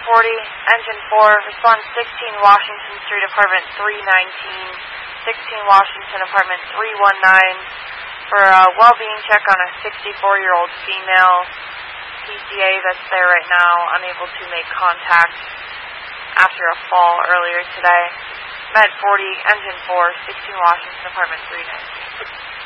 40, Engine 4, respond 16 Washington Street, Apartment 319, 16 Washington, Apartment 319, for a well-being check on a 64-year-old female PCA that's there right now, unable to make contact after a fall earlier today. Med 40, Engine 4, 16 Washington, Apartment 319.